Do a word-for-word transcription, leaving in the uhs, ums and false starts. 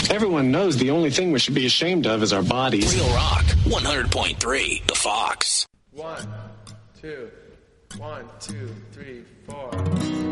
Everyone knows the only thing we should be ashamed of is our bodies. Real Rock, one hundred point three, The Fox. One, two, one, two, three, four.